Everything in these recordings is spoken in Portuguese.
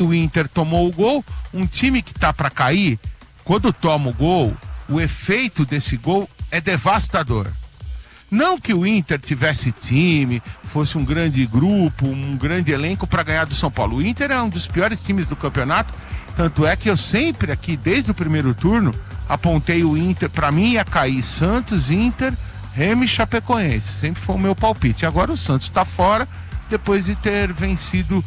o Inter tomou o gol. Um time que tá para cair, quando toma o gol, o efeito desse gol é devastador. Não que o Inter tivesse time, fosse um grande grupo, um grande elenco para ganhar do São Paulo. O Inter é um dos piores times do campeonato, tanto é que eu sempre aqui, desde o primeiro turno, apontei o Inter, para mim ia cair Santos, Inter, Remo e Chapecoense. Sempre foi o meu palpite. Agora o Santos está fora, depois de ter vencido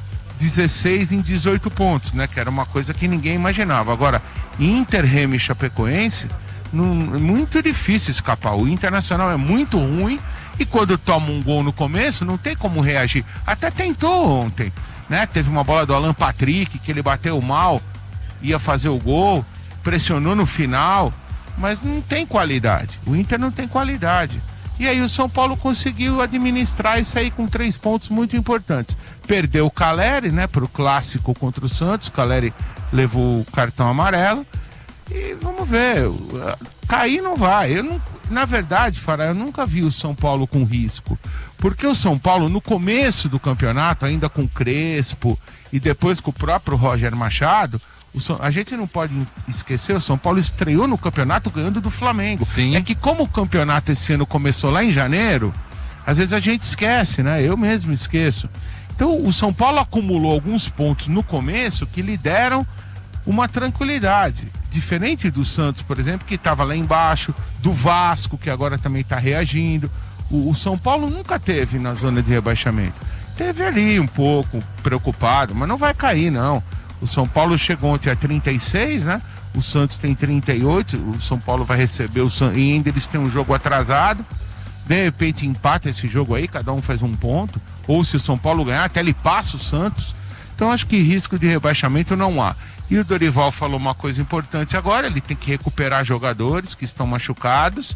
16 em 18 pontos, né? Que era uma coisa que ninguém imaginava. Agora, Inter, Remo e Chapecoense, é muito difícil escapar. O Internacional é muito ruim e quando toma um gol no começo, não tem como reagir. Até tentou ontem, né? Teve uma bola do Alan Patrick, que ele bateu mal, ia fazer o gol, pressionou no final, mas não tem qualidade. O Inter não tem qualidade. E aí o São Paulo conseguiu administrar e sair com 3 pontos muito importantes. Perdeu o Caleri, né, pro clássico contra o Santos. O Caleri levou o cartão amarelo. E vamos ver, cair não vai. Na verdade, Fará, eu nunca vi o São Paulo com risco. Porque o São Paulo, no começo do campeonato, ainda com Crespo e depois com o próprio Roger Machado, a gente não pode esquecer, o São Paulo estreou no campeonato ganhando do Flamengo. Sim. É que como o campeonato esse ano começou lá em janeiro, às vezes a gente esquece, né? Eu mesmo esqueço. Então o São Paulo acumulou alguns pontos no começo que lhe deram uma tranquilidade. Diferente do Santos, por exemplo, que estava lá embaixo, do Vasco, que agora também está reagindo. O São Paulo nunca teve na zona de rebaixamento. Teve ali um pouco preocupado, mas não vai cair, não. O São Paulo chegou ontem a 36, né? O Santos tem 38, o São Paulo vai receber o Santos, e ainda eles têm um jogo atrasado. De repente empata esse jogo aí, cada um faz um ponto. Ou se o São Paulo ganhar, até ele passa o Santos. Então acho que risco de rebaixamento não há. E o Dorival falou uma coisa importante agora, ele tem que recuperar jogadores que estão machucados.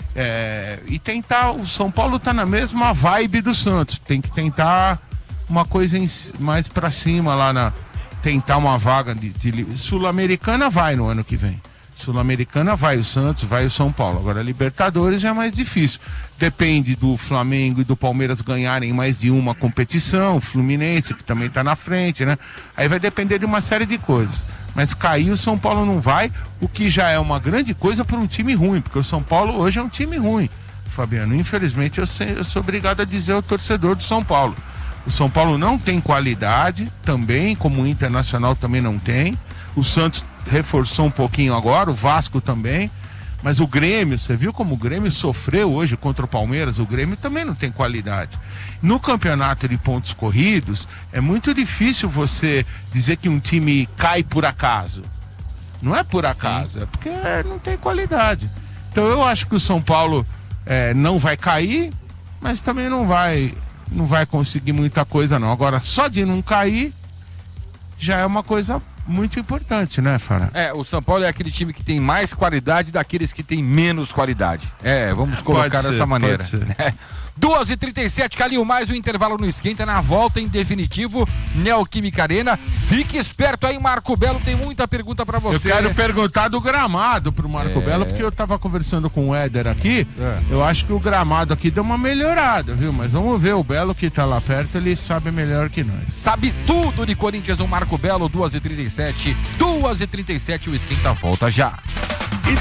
E tentar, o São Paulo tá na mesma vibe do Santos, tem que tentar uma coisa mais pra cima lá tentar uma vaga de Sul-Americana vai no ano que vem. Sul-Americana vai o Santos, vai o São Paulo. Agora Libertadores já é mais difícil. Depende do Flamengo e do Palmeiras ganharem mais de uma competição, o Fluminense que também está na frente, né? Aí vai depender de uma série de coisas. Mas cair o São Paulo não vai, o que já é uma grande coisa para um time ruim, porque o São Paulo hoje é um time ruim, Fabiano. Infelizmente eu sou obrigado a dizer ao torcedor do São Paulo. O São Paulo não tem qualidade também, como o Internacional também não tem. O Santos reforçou um pouquinho agora, o Vasco também. Mas o Grêmio, você viu como o Grêmio sofreu hoje contra o Palmeiras? O Grêmio também não tem qualidade. No campeonato de pontos corridos, é muito difícil você dizer que um time cai por acaso. Não é por acaso, é porque não tem qualidade. Então eu acho que o São Paulo não vai cair, mas também não vai conseguir muita coisa não. Agora, só de não cair, já é uma coisa muito importante, né, Fará? O São Paulo é aquele time que tem mais qualidade daqueles que tem menos qualidade. Vamos colocar dessa maneira. 2h37, Calil, mais um intervalo no Esquenta, na volta em definitivo, Neoquímica Arena. Fique esperto aí, Marco Belo, tem muita pergunta pra você. Eu quero perguntar do gramado pro Marco Belo, porque eu tava conversando com o Éder aqui, eu acho que o gramado aqui deu uma melhorada, viu? Mas vamos ver, o Belo que tá lá perto, ele sabe melhor que nós. Sabe tudo de Corinthians, o Marco Belo, 2h37, o Esquenta volta já.